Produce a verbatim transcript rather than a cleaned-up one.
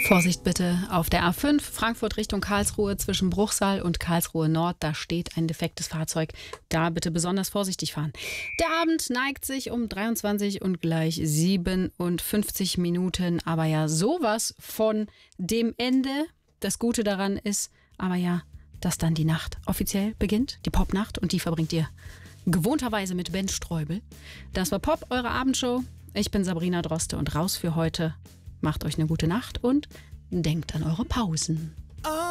Vorsicht bitte auf der A fünf, Frankfurt Richtung Karlsruhe zwischen Bruchsal und Karlsruhe Nord. Da steht ein defektes Fahrzeug. Da bitte besonders vorsichtig fahren. Der Abend neigt sich um dreiundzwanzig und gleich siebenundfünfzig Minuten. Aber ja, sowas von dem Ende. Das Gute daran ist aber ja, dass dann die Nacht offiziell beginnt. Die Popnacht. Und die verbringt ihr gewohnterweise mit Ben Streubel. Das war Pop, eure Abendshow. Ich bin Sabrina Droste und raus für heute. Macht euch eine gute Nacht und denkt an eure Pausen.